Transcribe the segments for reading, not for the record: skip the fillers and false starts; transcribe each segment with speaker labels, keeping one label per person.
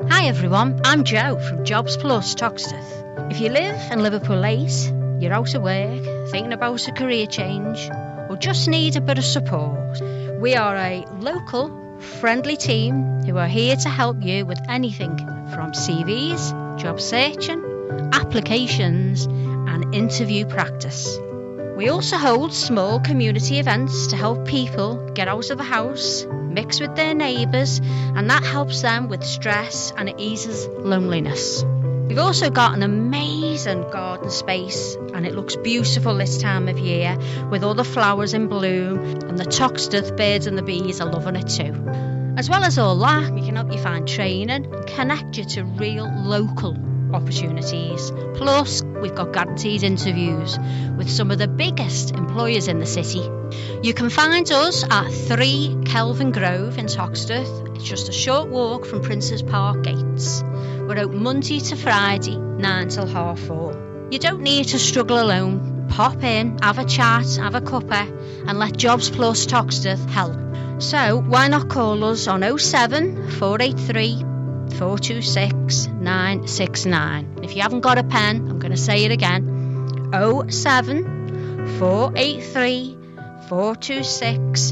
Speaker 1: Hi everyone, I'm Jo from Jobs Plus Toxteth. If you live in Liverpool 8, you're out of work, thinking about a career change, or just need a bit of support, we are a local, friendly team who are here to help you with anything from CVs, job searching, applications, and interview practice. We also hold small community events to help people get out of the house, mix with their neighbours, and that helps them with stress and it eases loneliness. We've also got an amazing garden space and it looks beautiful this time of year with all the flowers in bloom, and the Toxteth birds and the bees are loving it too. As well as all that, we can help you find training and connect you to real local opportunities. Plus, we've got guaranteed interviews with some of the biggest employers in the city. You can find us at 3 Kelvin Grove in Toxteth. It's just a short walk from Princes Park gates. We're open Monday to Friday, 9 till 4:30. You don't need to struggle alone. Pop in, have a chat, have a cuppa, and let Jobs Plus Toxteth help. So why not call us on 07 483 426 969. If you haven't got a pen, I'm going to say it again. 07 483 426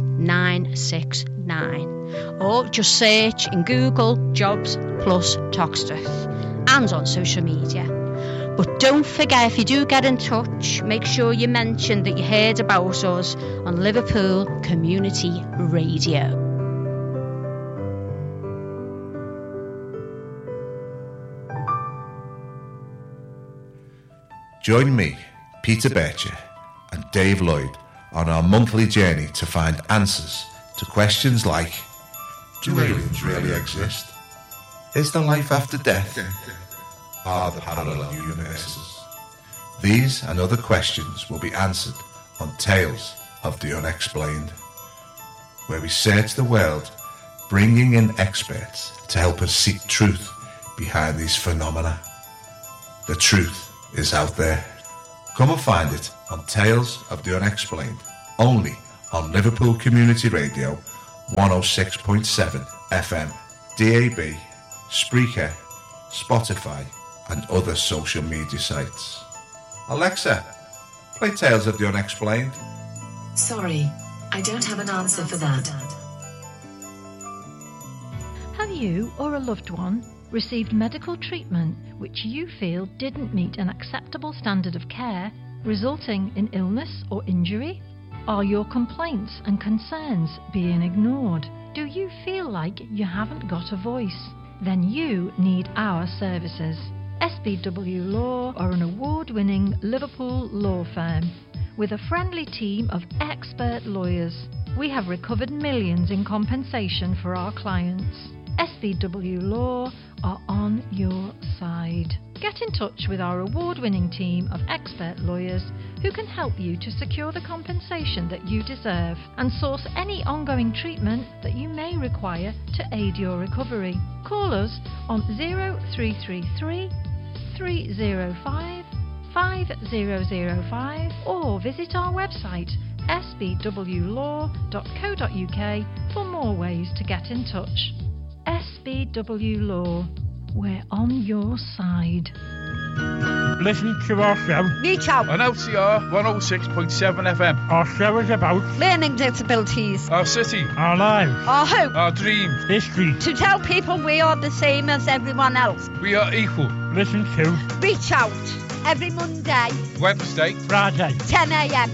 Speaker 1: 969. Or just search in Google Jobs Plus Toxteth and on social media. But don't forget, if you do get in touch, make sure you mention that you heard about us on Liverpool Community Radio.
Speaker 2: Join me, Peter Bircher, and Dave Lloyd on our monthly journey to find answers to questions like: do aliens really exist? Is there life after death? Are there parallel universes? These and other questions will be answered on Tales of the Unexplained, where we search the world, bringing in experts to help us seek truth behind these phenomena. The truth is out there. Come and find it on Tales of the Unexplained, only on Liverpool Community Radio 106.7 FM, DAB, Spreaker, Spotify, and other social media sites. Alexa, play Tales of the Unexplained.
Speaker 3: Sorry, I don't have an answer for that.
Speaker 4: Have you or a loved one received medical treatment which you feel didn't meet an acceptable standard of care, resulting in illness or injury? Are your complaints and concerns being ignored? Do you feel like you haven't got a voice? Then you need our services. SBW Law are an award-winning Liverpool law firm with a friendly team of expert lawyers. We have recovered millions in compensation for our clients. SBW Law are on your side. Get in touch with our award-winning team of expert lawyers who can help you to secure the compensation that you deserve and source any ongoing treatment that you may require to aid your recovery. Call us on 0333 305 5005 or visit our website sbwlaw.co.uk for more ways to get in touch. SBW Law, we're on your side.
Speaker 5: Listen to our show.
Speaker 6: Reach out.
Speaker 5: On LCR 106.7 FM.
Speaker 6: Our show is about learning disabilities,
Speaker 5: our city,
Speaker 6: our lives, our hope,
Speaker 5: our dreams,
Speaker 6: history. To tell people we are the same as everyone else.
Speaker 5: We are equal.
Speaker 6: Listen to Reach Out every Monday,
Speaker 5: Wednesday,
Speaker 6: Friday, 10 a.m.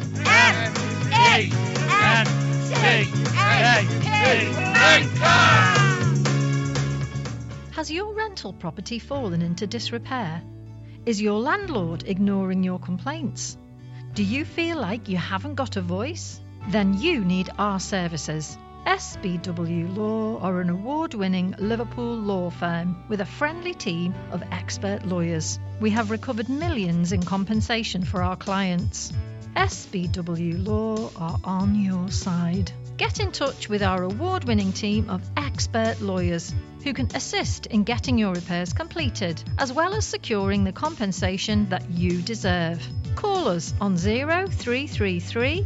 Speaker 4: Has your rental property fallen into disrepair? Is your landlord ignoring your complaints? Do you feel like you haven't got a voice? Then you need our services. SBW Law are an award-winning Liverpool law firm with a friendly team of expert lawyers. We have recovered millions in compensation for our clients. SBW Law are on your side. Get in touch with our award-winning team of expert lawyers who can assist in getting your repairs completed, as well as securing the compensation that you deserve. Call us on 0333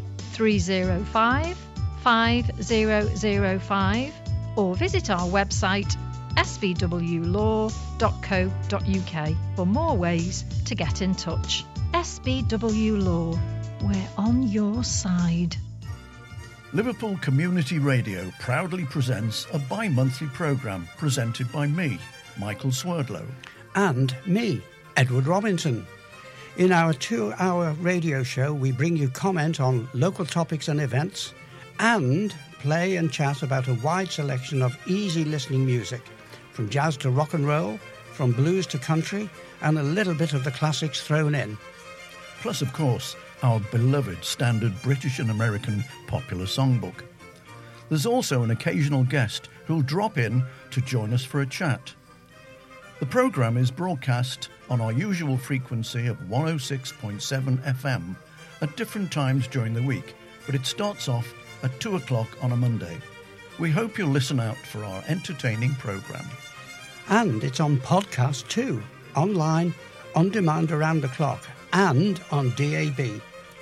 Speaker 4: 305 5005 or visit our website svwlaw.co.uk for more ways to get in touch. SBW Law, we're on your side.
Speaker 7: Liverpool Community Radio proudly presents a bi-monthly programme presented by me, Michael Swerdlow.
Speaker 8: And me, Edward Robinson. In our 2-hour radio show, we bring you comment on local topics and events and play and chat about a wide selection of easy listening music, from jazz to rock and roll, from blues to country, and a little bit of the classics thrown in.
Speaker 7: Plus, of course, our beloved standard British and American popular songbook. There's also an occasional guest who'll drop in to join us for a chat. The programme is broadcast on our usual frequency of 106.7 FM at different times during the week, but it starts off at 2 o'clock on a Monday. We hope you'll listen out for our entertaining programme.
Speaker 8: And it's on podcast too, online, on demand around the clock, and on DAB.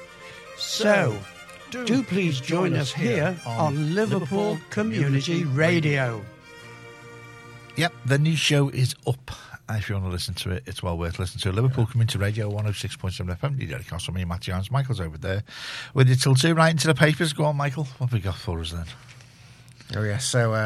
Speaker 8: So, do please join us here on Liverpool Community Radio.
Speaker 2: Yep, the new show is up. If you want to listen to it, it's well worth listening to. Liverpool Community Radio 106.7 FM. You dedicate me, Matthew Hans. Michael's over there with you till 2, right into the papers. Go on, Michael. What have we got for us then?
Speaker 9: Oh yeah,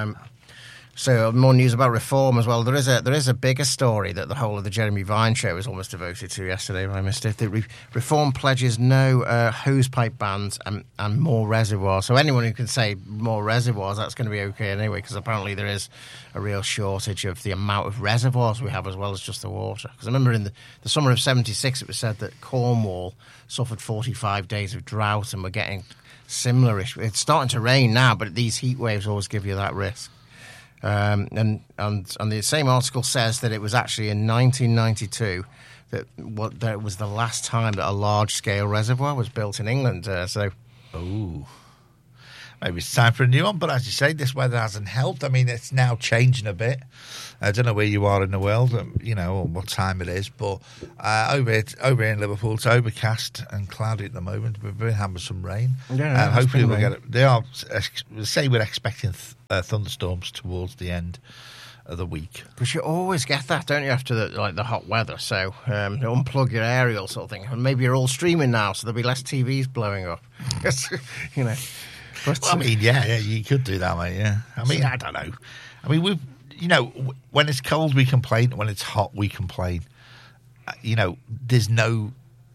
Speaker 9: so more news about reform as well. There is a bigger story that the whole of the Jeremy Vine show was almost devoted to yesterday, but I missed it. The reform pledges no hosepipe bans and more reservoirs. So anyone who can say more reservoirs, that's going to be okay anyway, because apparently there is a real shortage of the amount of reservoirs we have as well as just the water. Because I remember in the summer of '76 it was said that Cornwall suffered 45 days of drought, and we're getting similar. It's starting to rain now, but these heat waves always give you that risk. And the same article says that it was actually in 1992 that it was the last time that a large-scale reservoir was built in England.
Speaker 2: Maybe it's time for a new one, but as you say, this weather hasn't helped. I mean, it's now changing a bit. I don't know where you are in the world, or what time it is, but over here in Liverpool, it's overcast and cloudy at the moment. We've been having some rain.
Speaker 9: Yeah,
Speaker 2: hopefully we'll get it. They are say we're expecting thunderstorms towards the end of the week.
Speaker 9: But you always get that, don't you, after the hot weather? So unplug your aerial sort of thing, and maybe you're all streaming now, so there'll be less TVs blowing up.
Speaker 2: But, well, I mean, yeah, you could do that, mate. Yeah, I mean, I don't know. I mean, when it's cold, we complain. When it's hot, we complain. There's no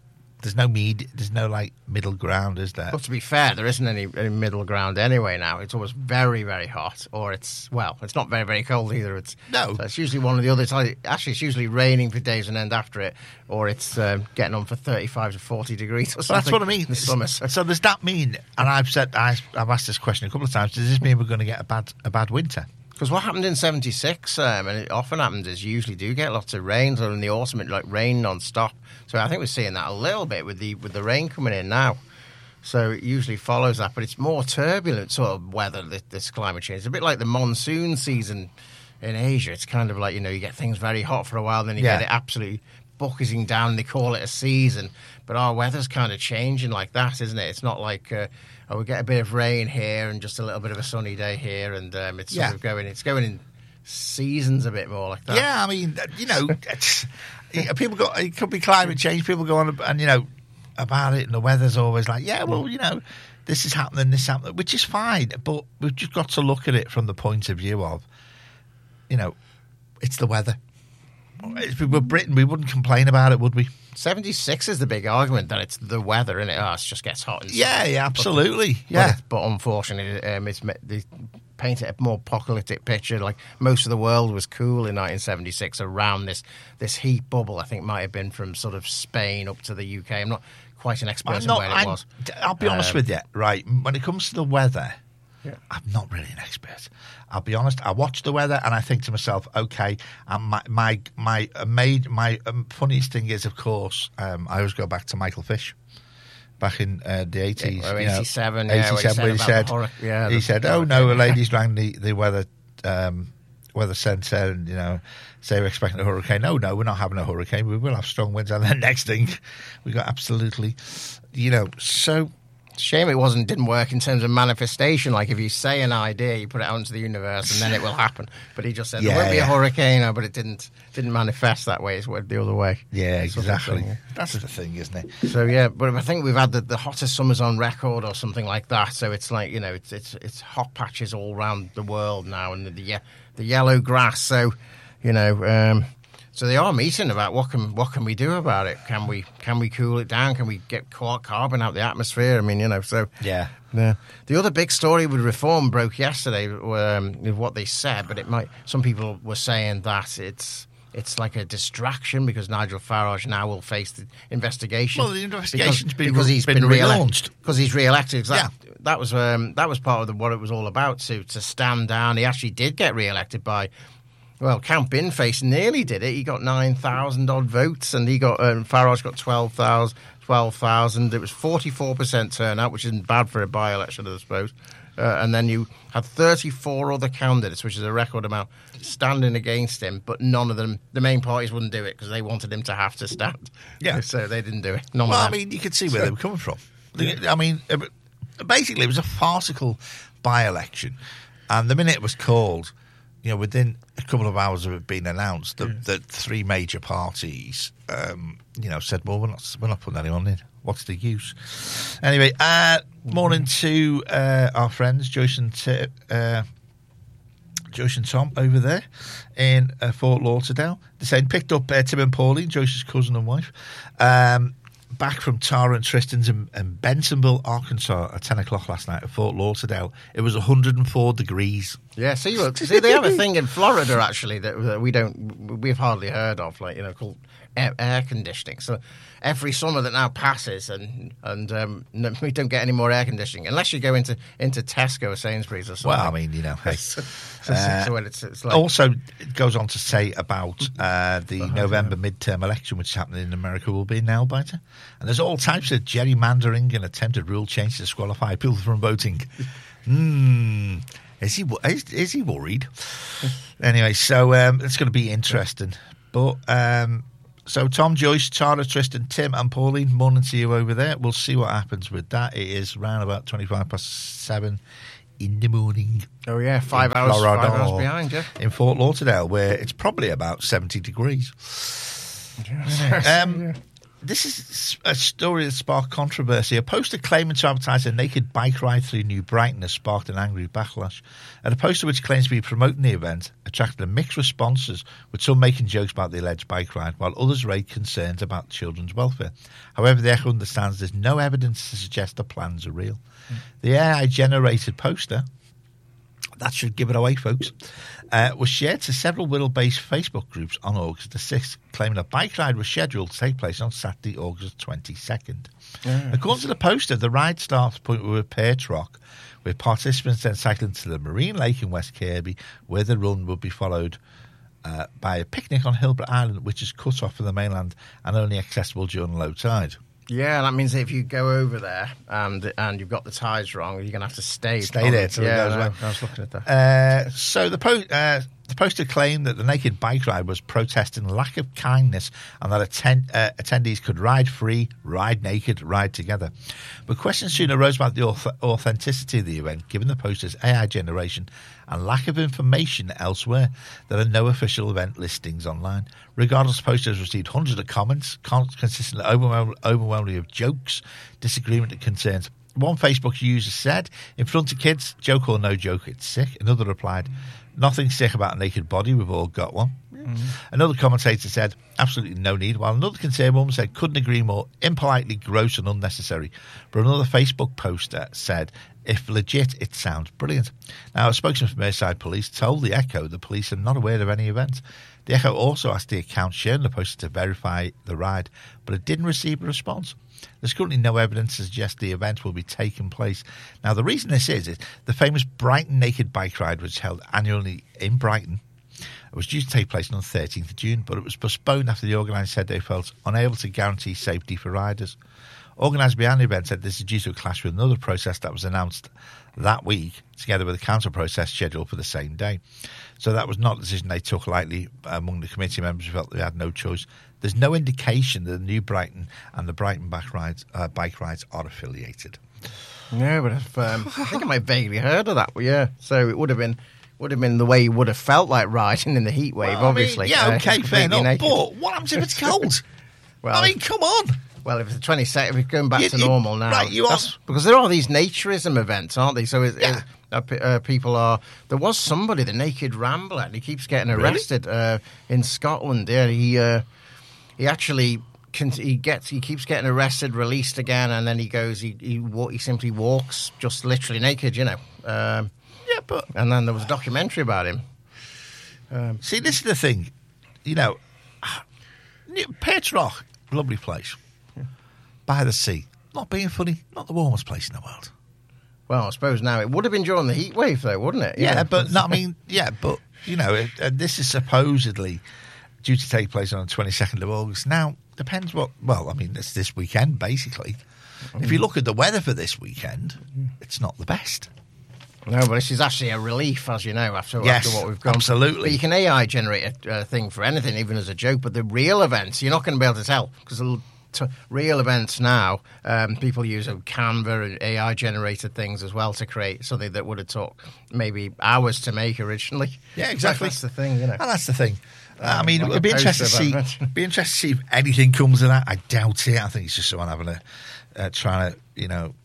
Speaker 2: middle ground, is there?
Speaker 9: Well, to be fair, there isn't any middle ground anyway now. It's always very, very hot, or it's not very, very cold either. So it's usually one or the other. Actually, it's usually raining for days on end after it, or it's getting on for 35 to 40 degrees or something.
Speaker 2: That's what I mean.
Speaker 9: In the summer.
Speaker 2: So does that mean, and I've asked this question a couple of times, does this mean we're going to get a bad winter?
Speaker 9: Because what happened in '76, and it often happens, is you usually do get lots of rain. So in the autumn, it rain non-stop. So I think we're seeing that a little bit with the rain coming in now. So it usually follows that, but it's more turbulent sort of weather. This climate change. It's a bit like the monsoon season in Asia. It's kind of like you get things very hot for a while, then you get it absolutely bucketing down. And they call it a season, but our weather's kind of changing like that, isn't it? It's not like. We get a bit of rain here and just a little bit of a sunny day here, and it's sort of going in seasons a bit more like that.
Speaker 2: Yeah, I mean, people go. It could be climate change. People go on and about it, and the weather's always like, this is happening, which is fine. But we've just got to look at it from the point of view of, it's the weather. If we were Britain, we wouldn't complain about it, would we?
Speaker 9: 76 is the big argument that it's the weather, innit? It just gets hot.
Speaker 2: Yeah, absolutely.
Speaker 9: But unfortunately, they paint it a more apocalyptic picture. Like most of the world was cool in 1976 around this heat bubble. I think might have been from sort of Spain up to the UK. I'm not quite an expert on where it was.
Speaker 2: I'll be honest with you, right? When it comes to the weather, I'm not really an expert. I'll be honest. I watch the weather and I think to myself, okay. And my funniest thing is, of course, I always go back to Michael Fish back in the 80s.
Speaker 9: 87,
Speaker 2: 87, he said, "Oh no, the ladies rang the weather centre and say we're expecting a hurricane. No, we're not having a hurricane. We will have strong winds." And then next thing, we got absolutely, so.
Speaker 9: Shame it didn't work in terms of manifestation. Like if you say an idea, you put it out into the universe, and then it will happen. But he just said there won't be a hurricane, but it didn't manifest that way. It went the other way.
Speaker 2: Yeah, exactly.
Speaker 9: Thing, yeah.
Speaker 2: That's the thing, isn't it?
Speaker 9: So yeah, but I think we've had the hottest summers on record or something like that. So it's like it's hot patches all around the world now, and the yellow grass. So so they are meeting about what can we do about it? Can we cool it down? Can we get carbon out the atmosphere? I mean, so
Speaker 2: yeah.
Speaker 9: The other big story with reform broke yesterday with what they said, but some people were saying that it's like a distraction because Nigel Farage now will face the investigation.
Speaker 2: Well, the investigation's been
Speaker 9: relaunched because he's re-elected.
Speaker 2: Yeah.
Speaker 9: That was part of what it was all about to stand down. He actually did get re-elected by. Well, Count Binface nearly did it. He got 9,000 odd votes, and Farage got 12,000. It was 44% turnout, which isn't bad for a by-election, I suppose. And then you had 34 other candidates, which is a record amount, standing against him, but none of them, the main parties wouldn't do it because they wanted him to have to stand.
Speaker 2: Yeah.
Speaker 9: So they didn't do it.
Speaker 2: I mean, you could see where they were coming from. I mean, basically, it was a farcical by-election, and the minute it was called, within a couple of hours of it being announced, that three major parties, said, well, we're not putting anyone in. What's the use? Anyway, morning to our friends, Joyce and Tom over there in Fort Lauderdale. They're saying picked up Tim and Pauline, Joyce's cousin and wife, back from Tara and Tristan's in Bentonville, Arkansas at 10 o'clock last night at Fort Lauderdale. It was 104 degrees.
Speaker 9: Yeah, see, they have a thing in Florida, actually, that we've hardly heard of, called air conditioning. So every summer that now passes, and we don't get any more air conditioning unless you go into Tesco or Sainsbury's or something.
Speaker 2: Well, I mean, hey.
Speaker 9: So it's like...
Speaker 2: Also, it goes on to say about the November midterm election, which is happening in America, will be a nail-biter. And there's all types of gerrymandering and attempted rule change to disqualify people from voting. Is he worried? Anyway, so it's going to be interesting. But so Tom, Joyce, Tara, Tristan, Tim and Pauline, morning to you over there. We'll see what happens with that. It is round about 7:25 in the morning.
Speaker 9: Oh yeah, 5 hours behind, yeah.
Speaker 2: In Fort Lauderdale, where it's probably about 70 degrees. This is a story that sparked controversy. A poster claiming to advertise a naked bike ride through New Brighton has sparked an angry backlash. And a poster which claims to be promoting the event attracted a mixed responses, with some making jokes about the alleged bike ride, while others raised concerns about children's welfare. However, the Echo understands there's no evidence to suggest the plans are real. The AI-generated poster, that should give it away, folks, was shared to several Wirral-based Facebook groups on August the 6th, claiming a bike ride was scheduled to take place on Saturday, August 22nd. According to the poster, the ride starts point with Perch Rock, with participants then cycling to the Marine Lake in West Kirby, where the run would be followed by a picnic on Hilbert Island, which is cut off from the mainland and only accessible during low tide.
Speaker 9: Yeah, that means if you go over there and you've got the tides wrong, you're going to have to stay
Speaker 2: there till it goes away.
Speaker 9: I was looking at that.
Speaker 2: So the poster claimed that the naked bike ride was protesting lack of kindness and that attendees could ride free, ride naked, ride together. But questions soon arose about the authenticity of the event, given the poster's AI generation and lack of information elsewhere. There are no official event listings online. Regardless, the poster has received hundreds of comments, consisting overwhelmingly of jokes, disagreement and concerns. One Facebook user said, "In front of kids, joke or no joke, it's sick." Another replied, "Nothing sick about a naked body, we've all got one." Another commentator said, "Absolutely no need," while another concerned woman said, "Couldn't agree more, impolitely gross and unnecessary." But another Facebook poster said, "If legit, it sounds brilliant." Now, a spokesman from Merseyside Police told The Echo the police are not aware of any event. The Echo also asked the account sharing the poster to verify the ride, but it didn't receive a response. There's currently no evidence to suggest the event will be taking place. Now, the reason this is the famous Brighton Naked Bike Ride, which is held annually in Brighton. It was due to take place on the 13th of June, but it was postponed after the organisers said they felt unable to guarantee safety for riders. Organisers behind the event said this is due to a clash with another process that was announced that week, together with a council process scheduled for the same day. So that was not a decision they took lightly among the committee members who felt they had no choice. There's no indication that the New Brighton and the Brighton bike rides are affiliated.
Speaker 9: No, but I think I might have vaguely heard of that. But yeah, so it would have been the way you would have felt like riding in the heat wave, obviously.
Speaker 2: Okay, fair enough.
Speaker 9: Naked.
Speaker 2: But what happens if it's cold?
Speaker 9: Well,
Speaker 2: I mean, come on.
Speaker 9: Well, if it's 22nd, if it's going back to normal now,
Speaker 2: right?
Speaker 9: Because there are these naturism events, aren't they? So people are. There was somebody, the Naked Rambler, and he keeps getting arrested in Scotland. Yeah, he actually. He keeps getting arrested, released again, and then he goes. He simply walks, just literally naked, you know. And then there was a documentary about him.
Speaker 2: See, this is the thing, you know. Petroch, lovely place, by the sea. Not being funny, not the warmest place in the world.
Speaker 9: Well, I suppose now it would have been during the heat wave, though, wouldn't it?
Speaker 2: But you know, this is supposedly due to take place on the 22nd of August. Now, depends what... Well, I mean, it's this weekend, basically. If you look at the weather for this weekend, it's not the best.
Speaker 9: No, but this is actually a relief, as you know, after what we've gone.
Speaker 2: Absolutely.
Speaker 9: But you can AI generate a thing for anything, even as a joke, but the real events, you're not going to be able to tell, because real events now, people use Canva and AI-generated things as well to create something that would have took maybe hours to make originally.
Speaker 2: Yeah, exactly.
Speaker 9: That's the thing, you know.
Speaker 2: And that's the thing. I mean, it'd be interesting to see if anything comes of that. I doubt it. I think it's just someone having trying to, you know,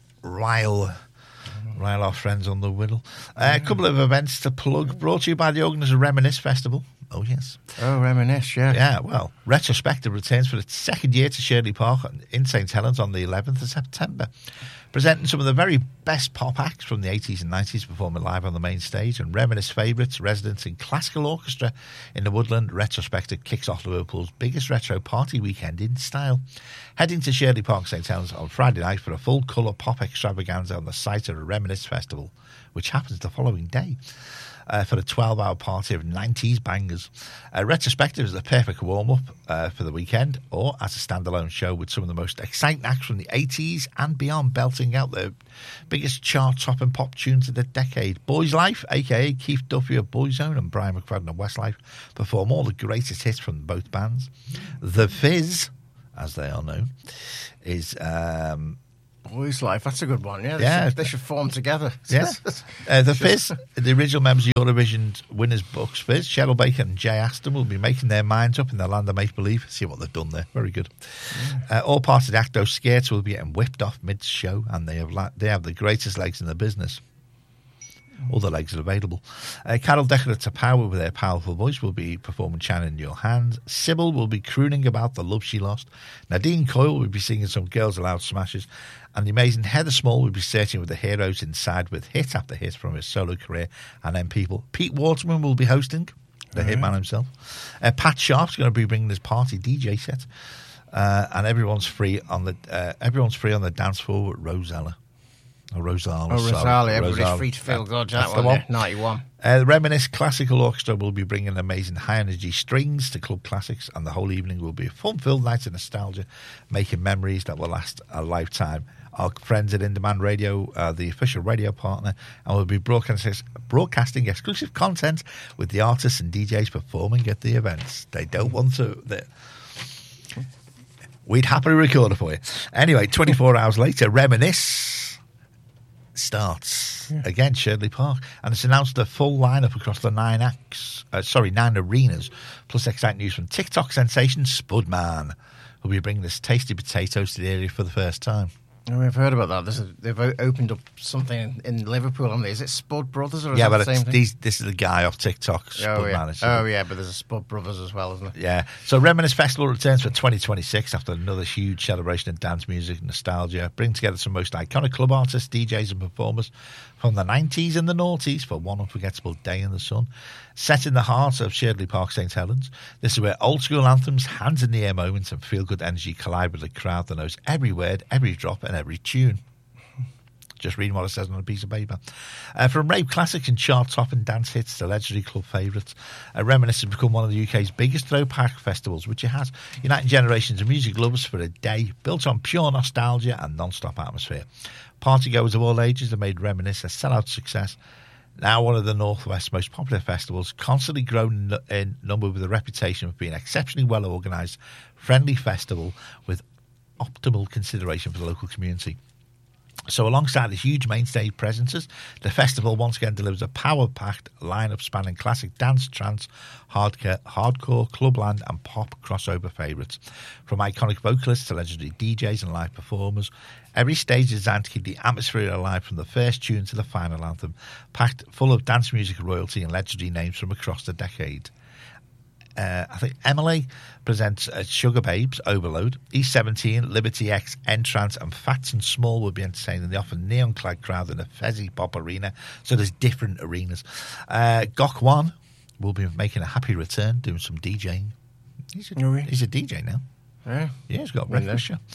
Speaker 2: rile our friends on the whittle. A couple of events to plug, brought to you by the organisers of Reminisce Festival. Oh, yes.
Speaker 9: Oh, Reminisce, yeah.
Speaker 2: Yeah, well, Retrospective returns for its second year to Shirley Park in St Helens on the 11th of September, presenting some of the very best pop acts from the 80s and 90s performing live on the main stage, and Reminisce favourites, residents in classical orchestra in the Woodland. Retrospective kicks off Liverpool's biggest retro party weekend in style. Heading to Shirley Park, St Helens on Friday night for a full-colour pop extravaganza on the site of the Reminisce Festival, which happens the following day. For a 12-hour party of 90s bangers. Retrospective is the perfect warm-up for the weekend, or as a standalone show with some of the most exciting acts from the 80s and beyond, belting out the biggest chart-topping pop tunes of the decade. Boys Life, a.k.a. Keith Duffy of Boyzone and Brian McFadden of Westlife, perform all the greatest hits from both bands. The Fizz, as they are known, is...
Speaker 9: Boys Life, that's a good one. Yeah, they should form together.
Speaker 2: Yeah, the Fizz, the original members of Eurovision winners books, Fizz, Cheryl Baker and Jay Aston will be making their minds up in the land of make-believe. See what they've done there. Very good. All parts of the Acto Skates will be getting whipped off mid-show, and they have the greatest legs in the business. All the legs are available. Carol Decker to Power with their powerful voice will be performing China in Your Hands. Sybil will be crooning about the love she lost. Nadine Coyle will be singing some Girls Aloud smashes. And the amazing Heather Small will be searching with the heroes inside with hit after hit from his solo career. And then Pete Waterman will be hosting, the hitman himself. Pat Sharp's going to be bringing his party DJ set. And everyone's free on the dance floor with Rosella.
Speaker 9: Rosalia. Everybody's free to feel good. That one. 91.
Speaker 2: The Reminisce Classical Orchestra will be bringing amazing high-energy strings to club classics, and the whole evening will be a fun-filled night of nostalgia, making memories that will last a lifetime. Our friends at In Demand Radio are the official radio partner, and we'll be broadcasting exclusive content with the artists and DJs performing at the events. They don't want to... We'd happily record it for you. Anyway, 24 hours later, Reminisce starts again, Shirley Park, and it's announced a full lineup across the 9 arenas, plus exciting news from TikTok sensation Spudman, who'll be bringing this tasty potatoes to the area for the first time.
Speaker 9: Oh, we've heard about that. They've opened up something in Liverpool, haven't they? Is it Spud Brothers? Or is
Speaker 2: but
Speaker 9: the same thing?
Speaker 2: This is the guy off TikTok, Spudman.
Speaker 9: But there's a Spud Brothers as well, isn't there?
Speaker 2: Yeah. So Reminisce Festival returns for 2026 after another huge celebration of dance music and nostalgia, bring together some most iconic club artists, DJs and performers from the 90s and the noughties for one unforgettable day in the sun. Set in the heart of Shirley Park, St Helens, this is where old-school anthems, hands-in-the-air moments and feel-good energy collide with a crowd that knows every word, every drop and every tune. Just reading what it says on a piece of paper. From rave classics and chart-topping dance hits to legendary club favourites, Reminisce has become one of the UK's biggest throwback festivals, which it has, uniting generations of music lovers for a day, built on pure nostalgia and non-stop atmosphere. Partygoers of all ages have made Reminisce a sellout success. Now one of the Northwest's most popular festivals, constantly grown in number with a reputation of being an exceptionally well-organised, friendly festival with optimal consideration for the local community.
Speaker 10: So alongside the huge main stage presences, the festival once again delivers a power-packed lineup spanning classic dance, trance, hardcore, clubland and pop crossover favourites. From iconic vocalists to legendary DJs and live performers, every stage is designed to keep the atmosphere alive from the first tune to the final anthem, packed full of dance music royalty and legendary names from across the decade. I think Emily presents Sugar Babes, Overload, E17, Liberty X, Entrance, and Fats and Small will be entertaining the often neon-clad crowd in a Fezzy Pop arena. So there's different arenas. Gok One will be making a happy return, doing some DJing. He's a DJ now.
Speaker 9: Yeah,
Speaker 10: he's got a breakfast show.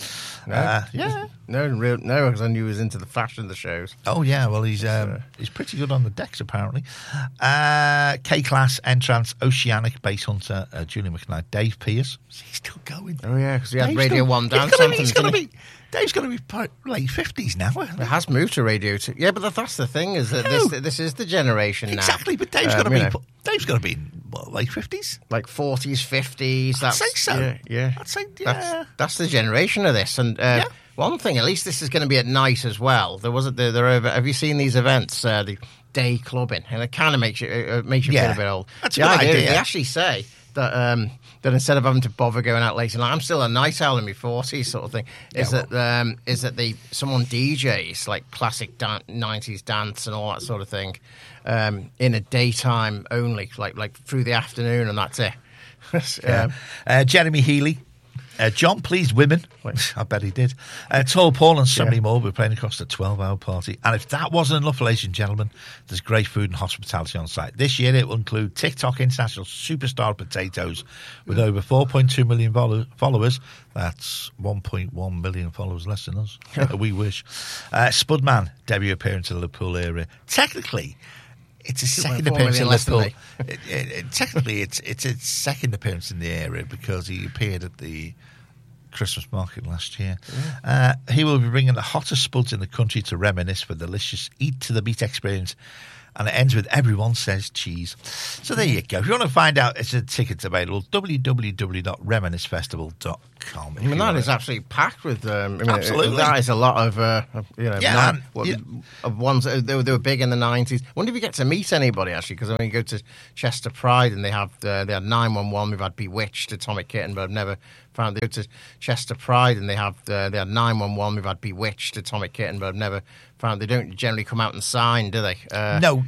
Speaker 9: No, because I knew he was into the fashion of the shows.
Speaker 10: Oh yeah, well he's pretty good on the decks apparently. K-Class, Entrance, Oceanic, Bass Hunter, Julian McKnight, Dave Pierce. He's still going.
Speaker 9: Oh yeah, because he had Radio 1 dance anthems.
Speaker 10: Dave's going to be late 50s now.
Speaker 9: It has moved to Radio 2. Yeah, but that's the thing is that this is the generation now.
Speaker 10: Exactly, but Dave's going to be in late 50s,
Speaker 9: like 40s, 50s.
Speaker 10: I'd say so.
Speaker 9: Yeah.
Speaker 10: I'd say
Speaker 9: that's the generation of this. And one thing, at least this is going to be at night as well. There wasn't there over. Have you seen these events? The day clubbing, and it kind of makes you feel a bit old.
Speaker 10: That's a good idea.
Speaker 9: They actually say that instead of having to bother going out late, and I'm still a night owl in my 40s, sort of thing. Is that someone DJs like classic 90s dance and all that sort of thing in a daytime only, like through the afternoon, and that's it.
Speaker 10: Jeremy Healy. John pleased women. I bet he did. Tall Paul and so many more will be playing across the 12-hour party. And if that wasn't enough, ladies and gentlemen, there's great food and hospitality on site. This year it will include TikTok international superstar Potatoes with over 4.2 million followers. That's 1.1 million followers less than us. We wish. Spudman, debut appearance in the Liverpool area. Technically, it's a second appearance in Liverpool. Technically, it's its second appearance in the area because he appeared at the Christmas market last year. He will be bringing the hottest spuds in the country to reminisce for delicious eat to the beat experience. And it ends with everyone says cheese. So there you go. If you want to find out, it's a tickets available, www.reminiscefestival.com.
Speaker 9: I mean, that is absolutely packed with...
Speaker 10: absolutely.
Speaker 9: That is a lot of... ones. They were big in the 90s. I wonder if you get to meet anybody, actually, because when you go to Chester Pride and they had 911, we've had Bewitched, Atomic Kitten, but I've never found... They go to Chester Pride and they had 911, we've had Bewitched, Atomic Kitten, but I've never found... They don't generally come out and sign, do they?
Speaker 10: No,